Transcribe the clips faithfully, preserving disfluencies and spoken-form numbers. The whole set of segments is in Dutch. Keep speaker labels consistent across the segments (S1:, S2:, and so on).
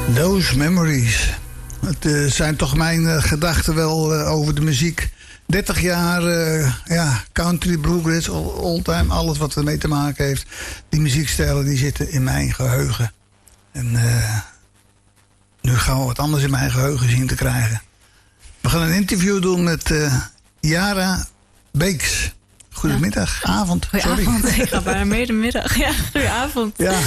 S1: Those Memories. Het uh, zijn toch mijn uh, gedachten wel uh, over de muziek. dertig jaar uh, ja, country, bluegrass, oldtime, alles wat ermee te maken heeft. Die muziekstijlen die zitten in mijn geheugen. En uh, nu gaan we wat anders in mijn geheugen zien te krijgen. We gaan een interview doen met uh, Yara Beeks. Goedemiddag, ja. avond. Sorry.
S2: Goedenavond, ik ga bijna middenmiddag. Ja, goedenavond.
S1: Ja,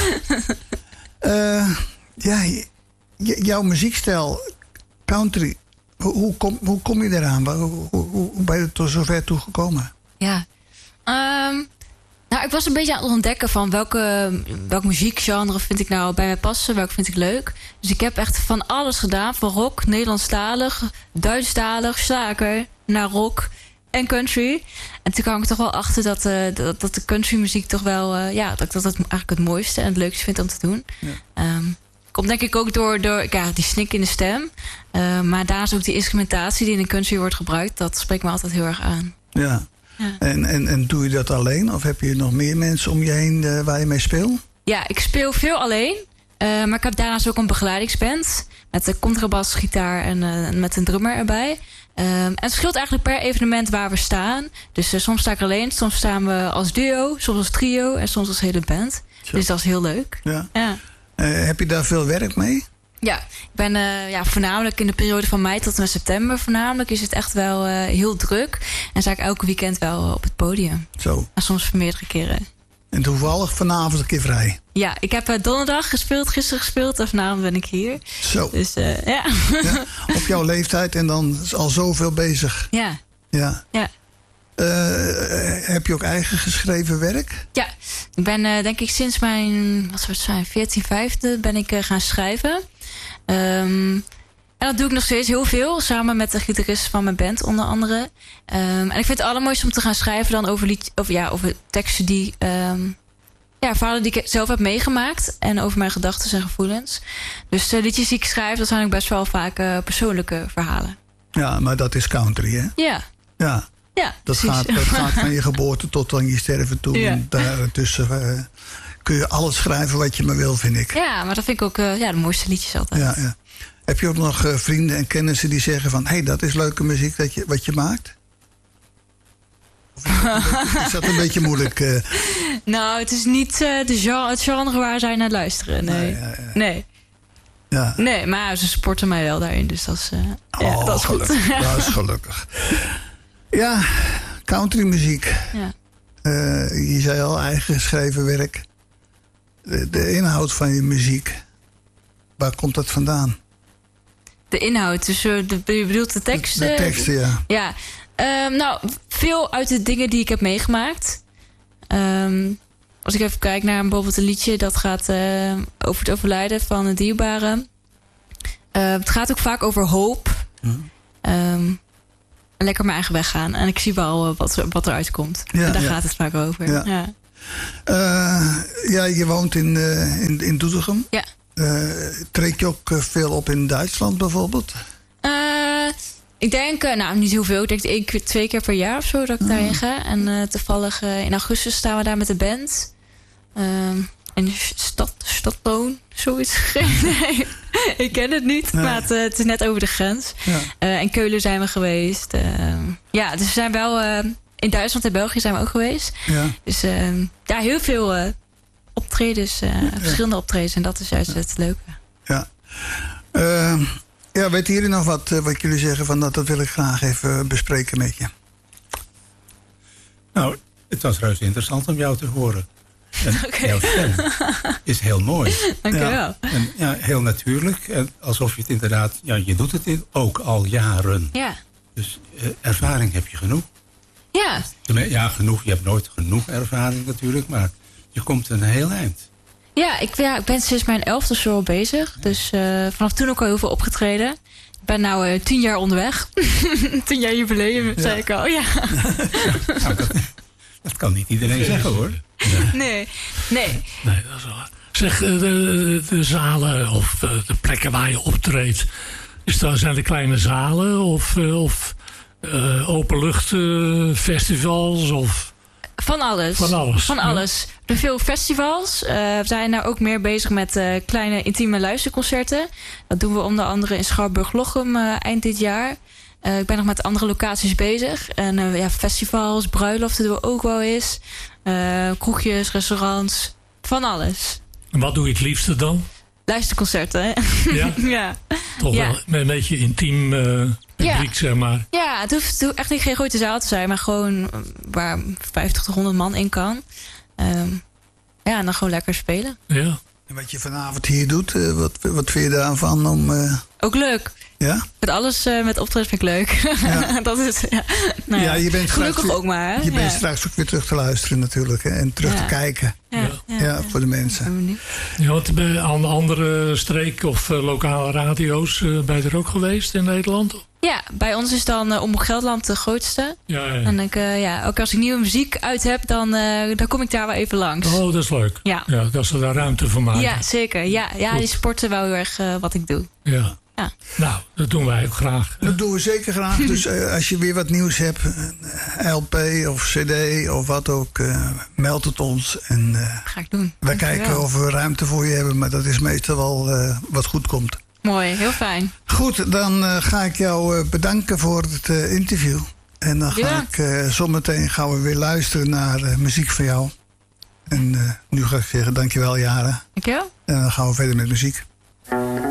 S1: uh, ja j- jouw muziekstijl, country, hoe, hoe, kom, hoe kom je eraan? Hoe, hoe, hoe ben je tot zover toe gekomen?
S2: Ja, um, nou, ik was een beetje aan het ontdekken van welke, welk muziekgenre vind ik nou bij mij passen, welke vind ik leuk. Dus ik heb echt van alles gedaan, van rock, Nederlandstalig, Duitsstalig, slager, naar rock en country. En toen kwam ik toch wel achter dat, uh, dat, dat de countrymuziek toch wel, uh, ja, dat ik dat het eigenlijk het mooiste en het leukste vind om te doen. Ja. Um, komt denk ik ook door, door ja, die snik in de stem. Uh, maar daar is ook die instrumentatie die in de country wordt gebruikt. Dat spreekt me altijd heel erg aan.
S1: Ja. Ja. En, en, en doe je dat alleen? Of heb je nog meer mensen om je heen uh, waar je mee speelt?
S2: Ja, ik speel veel alleen. Uh, maar ik heb daarnaast ook een begeleidingsband. Met de contrabas, gitaar en uh, met een drummer erbij. Um, en het scheelt eigenlijk per evenement waar we staan. Dus uh, soms sta ik alleen, soms staan we als duo, soms als trio en soms als hele band. Zo. Dus dat is heel leuk.
S1: Ja.
S2: Ja.
S1: Uh, heb je daar veel werk mee?
S2: Ja, ik ben uh, ja, voornamelijk in de periode van mei tot en met september voornamelijk is het echt wel uh, heel druk. En sta ik elke weekend wel uh, op het podium.
S1: Zo.
S2: En soms voor meerdere keren.
S1: En toevallig vanavond een keer vrij.
S2: Ja, ik heb uh, donderdag gespeeld, gisteren gespeeld en vanavond ben ik hier.
S1: Zo.
S2: Dus uh, ja.
S1: ja. Op jouw leeftijd en dan is al zoveel bezig.
S2: Ja.
S1: Ja.
S2: Ja.
S1: Uh, heb je ook eigen geschreven werk?
S2: Ja, ik ben uh, denk ik sinds mijn, wat zou het zijn, veertien, vijfde ben ik uh, gaan schrijven. Um, en dat doe ik nog steeds heel veel, samen met de gitarist van mijn band onder andere. Um, en ik vind het allermooiste om te gaan schrijven dan over, lied, of, ja, over teksten die, um, ja, verhalen die ik zelf heb meegemaakt. En over mijn gedachten en gevoelens. Dus de liedjes die ik schrijf, dat zijn ook best wel vaak uh, persoonlijke verhalen.
S1: Ja, maar dat is country, hè?
S2: Ja.
S1: Ja.
S2: Ja,
S1: dat, gaat, dat gaat van je geboorte tot aan je sterven toe.
S2: Ja.
S1: En daartussen uh, kun je alles schrijven wat je maar wil, vind ik.
S2: Ja, maar dat vind ik ook uh, ja, de mooiste liedjes altijd.
S1: Ja, ja. Heb je ook nog uh, vrienden en kennissen die zeggen van... hé, hey, dat is leuke muziek dat je, wat je maakt? Of is, dat beetje, is dat een beetje moeilijk? Uh...
S2: Nou, het is niet uh, de genre, het genre waar zij naar luisteren. Nee.
S1: Ja, ja, ja.
S2: Nee.
S1: Ja.
S2: Nee, maar ze supporten mij wel daarin. Dus dat is, uh,
S1: oh,
S2: ja, dat is
S1: gelukkig.
S2: goed.
S1: Dat is gelukkig. Ja, countrymuziek.
S2: Ja.
S1: Uh, je zei al, eigen geschreven werk. De, de inhoud van je muziek. Waar komt dat vandaan?
S2: De inhoud, dus uh, de, je bedoelt de teksten?
S1: De, de teksten, ja.
S2: Ja, um, nou, veel uit de dingen die ik heb meegemaakt. Um, als ik even kijk naar bijvoorbeeld een liedje... dat gaat uh, over het overlijden van een dierbare. Uh, het gaat ook vaak over hoop. Hmm. Um, lekker mijn eigen weg gaan. En ik zie wel wat, wat eruit komt. Ja, en daar ja. gaat het vaak over. Ja, ja.
S1: Uh, ja je woont in, uh, in, in Doetinchem.
S2: Ja.
S1: Uh, treed je ook veel op in Duitsland bijvoorbeeld?
S2: Uh, ik denk, uh, nou niet heel veel. Ik denk één keer, twee keer per jaar of zo dat ik uh. daarheen ga. En uh, toevallig uh, in augustus staan we daar met de band. Uh, in de stad, stadloon, zoiets. Nee, ik ken het niet. Nee. Maar het, uh, het is net over de grens. Ja. Uh, in Keulen zijn we geweest. Uh, ja, dus we zijn wel... Uh, in Duitsland en België zijn we ook geweest. Ja. Dus uh, ja, heel veel uh, optredens. Uh, ja. Verschillende optredens. En dat is juist ja. het leuke.
S1: Ja. Uh, ja, weten jullie nog wat, uh, wat jullie zeggen? Van dat, dat wil ik graag even bespreken met je.
S3: Nou, het was reuze interessant om jou te horen. En okay. Jouw stem is heel mooi.
S2: Dank je wel.
S3: Ja, en, ja, heel natuurlijk. En alsof je het inderdaad... Ja, je doet het ook al jaren.
S2: Ja.
S3: Dus uh, ervaring heb je genoeg.
S2: Ja.
S3: Ja, genoeg. Je hebt nooit genoeg ervaring natuurlijk. Maar je komt een heel eind.
S2: Ja, ik, ja, ik ben sinds mijn elfde zo al bezig. Ja. Dus uh, vanaf toen ook al heel veel opgetreden. Ik ben nu uh, tien jaar onderweg. tien jaar jubileum, ja. zei ik al. Ja.
S3: Ja, nou, dat, dat kan niet iedereen zeggen, hoor.
S2: Nee. Nee. Nee,
S4: nee dat is waar. Zeg, de, de, de zalen of de, de plekken waar je optreedt... Is dat, zijn de kleine zalen of... of Uh, openluchtfestivals uh, of
S2: Van alles.
S4: Van alles.
S2: Van alles. Er zijn veel festivals. Uh, we zijn nou ook meer bezig met uh, kleine intieme luisterconcerten. Dat doen we onder andere in Schouwburg-Lochem uh, eind dit jaar. Uh, ik ben nog met andere locaties bezig. En uh, ja, festivals, bruiloften doen we ook wel eens. Uh, kroegjes, restaurants. Van alles.
S4: En wat doe je het liefste dan?
S2: Luisterconcerten, hè?
S4: Ja?
S2: Ja.
S4: Toch
S2: ja.
S4: wel een beetje intiem uh, publiek, ja. zeg maar.
S2: Ja, het hoeft, het hoeft echt niet geen grote zaal te zijn, maar gewoon waar vijftig tot honderd man in kan. Um, ja, en dan gewoon lekker spelen.
S4: Ja.
S1: En wat je vanavond hier doet, uh, wat, wat vind je daarvan om... Uh...
S2: Ook leuk.
S1: Ja?
S2: Met alles, uh, met optreden vind ik leuk. Ja. Dat is, ja. Nou ja,
S1: ja, je bent
S2: gelukkig
S1: weer,
S2: ook maar. Hè?
S1: Je bent
S2: ja.
S1: straks ook weer terug te luisteren natuurlijk. Hè, en terug
S2: ja.
S1: te kijken.
S2: Ja,
S1: ja.
S2: ja,
S1: ja,
S2: ja
S1: voor de mensen.
S4: Ja, want bij andere streek- of uh, lokale radio's uh, ben je er ook geweest in Nederland?
S2: Ja, bij ons is dan uh, Omroep Gelderland de grootste.
S4: Ja, ja.
S2: En ik, uh, ja, ook als ik nieuwe muziek uit heb, dan, uh, dan kom ik daar wel even langs.
S4: Oh, dat is leuk.
S2: Ja,
S4: ja dat ze daar ruimte voor maken.
S2: Ja, zeker. Ja, ja die sporten wel heel erg uh, wat ik doe.
S4: Ja.
S2: Ja.
S4: Nou, dat doen wij ook graag.
S1: Dat doen we zeker graag. Dus uh, als je weer wat nieuws hebt, uh, L P of C D of wat ook, uh, meld het ons. En uh,
S2: ga ik doen.
S1: wij kijken of we ruimte voor je hebben, maar dat is meestal wel uh, wat goed komt.
S2: Mooi, heel fijn.
S1: Goed, dan uh, ga ik jou uh, bedanken voor het uh, interview. En dan ga
S2: ja.
S1: ik uh, zometeen gaan we weer luisteren naar uh, muziek van jou. En uh, nu ga ik zeggen dankjewel, Jara.
S2: Dankjewel.
S1: En dan gaan we verder met muziek.